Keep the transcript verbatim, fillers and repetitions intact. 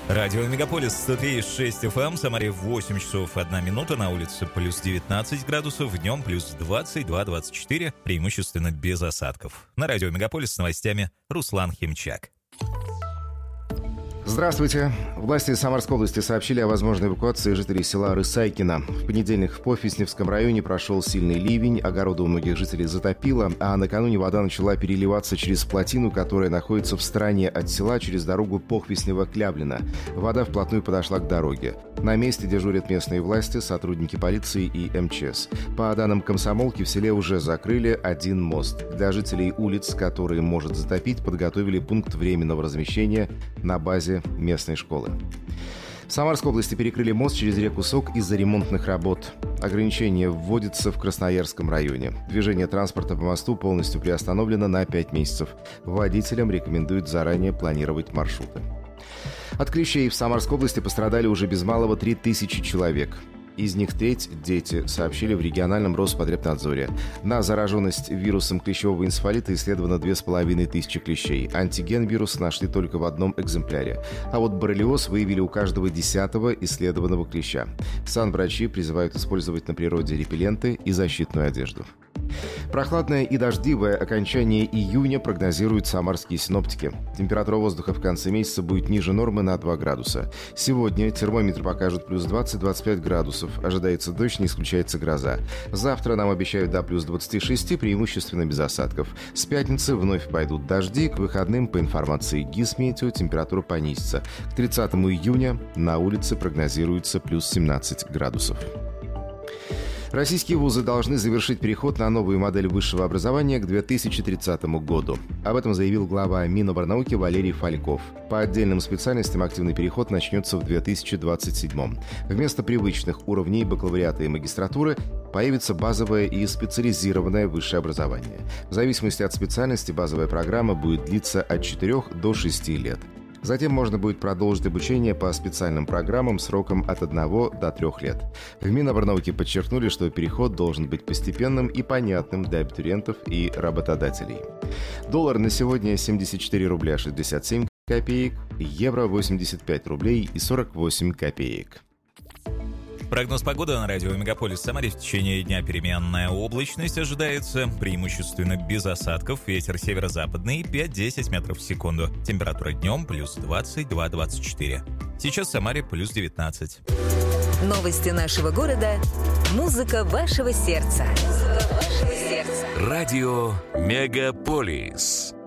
Радио Мегаполис сто три и шесть эф эм, Самаре восемь часов одна минута, на улице плюс девятнадцать градусов, днем плюс двадцать два - двадцать четыре, преимущественно без осадков. На Радио Мегаполис с новостями Руслан Химчак. Здравствуйте. Власти Самарской области сообщили о возможной эвакуации жителей села Рысайкино. В понедельник в Похвестневском районе прошел сильный ливень, огороды у многих жителей затопило, а накануне вода начала переливаться через плотину, которая находится в стороне от села через дорогу Похвестнево-Клявлино. Вода вплотную подошла к дороге. На месте дежурят местные власти, сотрудники полиции и эм че эс. По данным комсомолки, в селе уже закрыли один мост. Для жителей улиц, которые может затопить, подготовили пункт временного размещения на базе местной школы. В Самарской области перекрыли мост через реку Сок из-за ремонтных работ. Ограничение вводится в Красноярском районе. Движение транспорта по мосту полностью приостановлено на пять месяцев. Водителям рекомендуют заранее планировать маршруты. От клещей в Самарской области пострадали уже без малого три тысячи человек. Из них треть – дети, сообщили в региональном Роспотребнадзоре. На зараженность вирусом клещевого энцефалита исследовано две с половиной тысячи клещей. Антиген вируса нашли только в одном экземпляре. А вот боррелиоз выявили у каждого десятого исследованного клеща. Санврачи призывают использовать на природе репелленты и защитную одежду. Прохладное и дождливое окончание июня прогнозируют самарские синоптики. Температура воздуха в конце месяца будет ниже нормы на два градуса. Сегодня термометр покажет плюс двадцать - двадцать пять градусов. Ожидается дождь, не исключается гроза. Завтра нам обещают до плюс двадцати шести, преимущественно без осадков. С пятницы вновь пойдут дожди. К выходным, по информации Гисметео, температура понизится. К тридцатому июня на улице прогнозируется плюс семнадцать градусов. Российские вузы должны завершить переход на новую модель высшего образования к две тысячи тридцатому году. Об этом заявил глава Миноборнауки Валерий Фальков. По отдельным специальностям активный переход начнется в две тысячи двадцать седьмом. Вместо привычных уровней бакалавриата и магистратуры появится базовое и специализированное высшее образование. В зависимости от специальности базовая программа будет длиться от четырёх до шести лет. Затем можно будет продолжить обучение по специальным программам сроком от одного до трех лет. В Миноборнауке подчеркнули, что переход должен быть постепенным и понятным для абитуриентов и работодателей. Доллар на сегодня семьдесят четыре рубля шестьдесят семь копеек, евро восемьдесят пять рублей и сорок восемь копеек. Прогноз погоды на радио Мегаполис в Самаре: в течение дня переменная облачность ожидается, преимущественно без осадков, ветер северо-западный пять-десять метров в секунду. Температура днем плюс двадцать два - двадцать четыре. Сейчас в Самаре плюс девятнадцать. Новости нашего города. Музыка вашего сердца. Музыка вашего сердца. Радио Мегаполис.